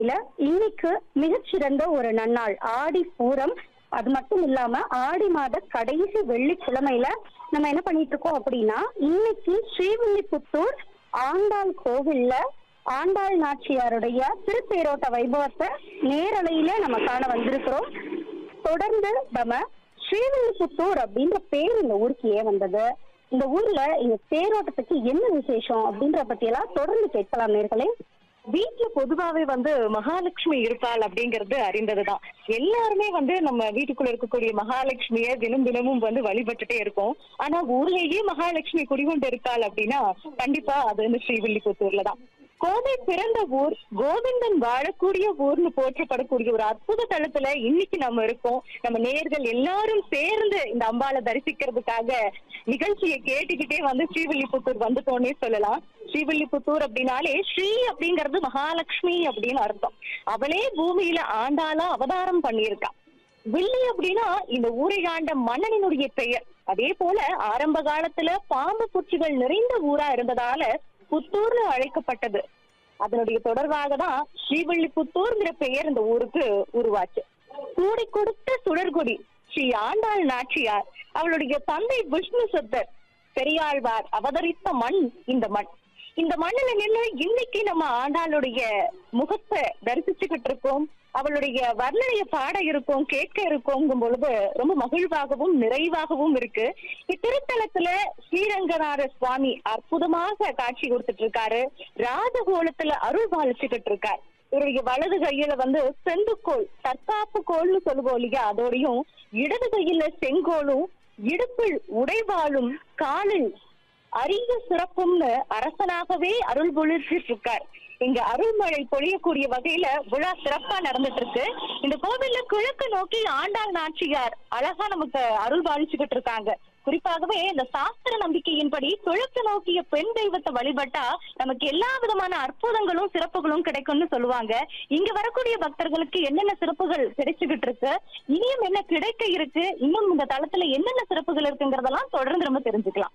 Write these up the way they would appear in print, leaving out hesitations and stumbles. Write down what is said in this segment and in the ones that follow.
இல்ல இன்னைக்கு மிகச்சிறந்த ஒரு நன்னாள் ஆடி பூரம். அது மட்டும் இல்லாம ஆடி மாத கடைசி வெள்ளிக்கிழமையில நம்ம என்ன பண்ணிட்டு இருக்கோம் அப்படின்னா, இன்னைக்கு ஸ்ரீவில்லிபுத்தூர் ஆண்டாள் கோவில்ல ஆண்டாள் நாச்சியாருடைய திருத்தேரோட்ட வைபவத்தை நேரலையில நம்ம காண வந்திருக்கிறோம். தொடர்ந்து நம்ம ஸ்ரீவில்லிபுத்தூர் அப்படின்ற பேர் இந்த ஊருக்கு ஏன் வந்தது, இந்த ஊர்ல இந்த தேரோட்டத்துக்கு என்ன விசேஷம் அப்படின்ற பத்தி எல்லாம் தொடர்ந்து கேட்கலாம் நேர்களே. வீட்டுல பொதுவாவே மகாலட்சுமி இருப்பாள் அப்படிங்கறது அறிந்ததுதான். எல்லாருமே நம்ம வீட்டுக்குள்ள இருக்கக்கூடிய மகாலட்சுமிய தினம் தினமும் வழிபட்டுட்டே இருக்கோம். ஆனா ஊர்லயே மகாலட்சுமி குடிகொண்டு இருக்காள் அப்படின்னா கண்டிப்பா அது ஸ்ரீவில்லிபுத்தூர்லதான். கோதை பிறந்த ஊர், கோவிந்தன் வாழக்கூடிய ஊர்னு போற்றப்படக்கூடிய ஒரு அற்புத தளத்துல இன்னைக்கு நம்ம இருக்கோம். நம்ம நேயர்கள் எல்லாரும் சேர்ந்து இந்த அம்பாளை தரிசிக்கிறதுக்காக நிகழ்ச்சியை கேட்டுக்கிட்டே ஸ்ரீவில்லிபுத்தூர் வந்துட்டோன்னே சொல்லலாம். ஸ்ரீவில்லிபுத்தூர் அப்படின்னாலே ஸ்ரீ அப்படிங்கிறது மகாலட்சுமி அப்படின்னு அர்த்தம். அவளே பூமியில ஆண்டாளா அவதாரம் பண்ணியிருக்கா. வில்லி அப்படின்னா இந்த ஊரை ஆண்ட மன்னனினுடைய பெயர். அதே போல ஆரம்ப காலத்துல பாம்பு பூச்சிகள் நிறைந்த ஊரா இருந்ததால புத்தூர்னு அழைக்கப்பட்டது. அதனுடைய தொடர்பாக தான் ஸ்ரீவில்லிபுத்தூர்ங்கிற பெயர் இந்த ஊருக்கு உருவாச்சு. கூடி கொடுத்த சுடர்கொடி ஸ்ரீ ஆண்டாள் நாச்சியார், அவளுடைய தந்தை விஷ்ணு சித்தர் பெரியாழ்வார் அவதரித்த மண் இந்த மண். இந்த மண்ணில நின்று இன்னைக்கு நம்ம ஆண்டாளுடைய முகத்தை தரிசிச்சுக்கிட்டு இருக்கோம். அவளுடைய வர்ணனைய பாட இருக்கோம், கேட்க இருக்கோங்கும் பொழுது ரொம்ப மகிழ்வாகவும் நிறைவாகவும் இருக்கு. இத்திருத்தலத்துல ஸ்ரீரங்கநாத சுவாமி அற்புதமாக காட்சி கொடுத்துட்டு இருக்காரு. ராஜகோலத்துல அருள் பாலிச்சுக்கிட்டு இருக்காரு. இவருடைய வலது கையில செந்துக்கோள், தற்காப்பு கோள்னு சொல்லுவோம் இல்லையா, அதோடையும் இடது கையில செங்கோலும், இடுப்பில் உடைவாளும், காலில் அரிய சிறப்பும்னு அரசனாகவே அருள் பொழிச்சிட்டு இருக்கார். இங்க அருள்மழை பொழியக்கூடிய வகையில விழா சிறப்பா நடந்துட்டு இருக்கு. இந்த கோவில்ல கிழக்கு நோக்கி ஆண்டாள் நாச்சியார் அழகா நமக்கு அருள் பாலிச்சுக்கிட்டு இருக்காங்க. குறிப்பாகவே இந்த சாஸ்திர நம்பிக்கையின்படி கிழக்கு நோக்கிய பெண் தெய்வத்தை வழிபட்டா நமக்கு எல்லா விதமான அற்புதங்களும் சிறப்புகளும் கிடைக்கும்னு சொல்லுவாங்க. இங்க வரக்கூடிய பக்தர்களுக்கு என்னென்ன சிறப்புகள் கிடைச்சுக்கிட்டு இருக்கு, இனியும் என்ன கிடைக்க இருக்கு, இன்னும் இந்த தளத்துல என்னென்ன சிறப்புகள் இருக்குங்கிறதெல்லாம் தொடர்ந்து நம்ம தெரிஞ்சுக்கலாம்.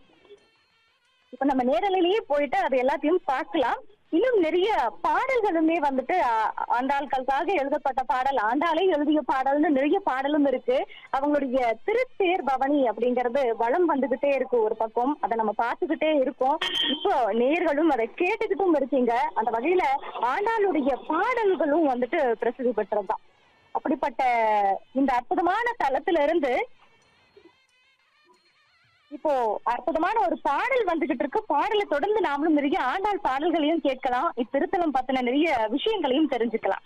இப்ப நம்ம நேரலையிலேயே போயிட்டு அது எல்லாத்தையும் பார்க்கலாம். இன்னும் நிறைய பாடல்களுமே ஆண்டாள்களுக்காக எழுதப்பட்ட பாடல், ஆண்டாளே எழுதிய பாடல்னு நிறைய பாடலும் இருக்கு. அவங்களுடைய திருத்தேர் பவனி அப்படிங்கிறது வளம் வந்துகிட்டே இருக்கு ஒரு பக்கம், அதை நம்ம பார்த்துக்கிட்டே இருக்கோம். இப்போ நேயர்களும் அதை கேட்டுக்கிட்டும் இருக்கீங்க. அந்த வகையில ஆண்டாளுடைய பாடல்களும் பிரசித்தி பெற்றதுதான். அப்படிப்பட்ட இந்த அற்புதமான தலத்துல இருந்து இப்போ அற்புதமான ஒரு பாடல் வந்துகிட்டு இருக்கு. பாடலை தொடர்ந்து நாமளும் நிறைய ஆண்டாள் பாடல்களையும் கேட்கலாம். இத்திருத்தலம் பத்தின நிறைய விஷயங்களையும் தெரிஞ்சுக்கலாம்.